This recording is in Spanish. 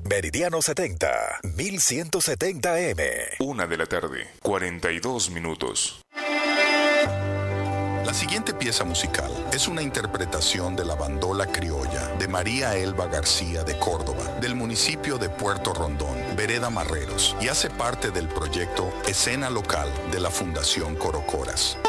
Meridiano 70, 1170M. 1:00 PM, 42 minutos. La siguiente pieza musical es una interpretación de la bandola criolla de María Elba García de Córdoba, del municipio de Puerto Rondón, Vereda Marreros, y hace parte del proyecto Escena Local de la Fundación Corocoras.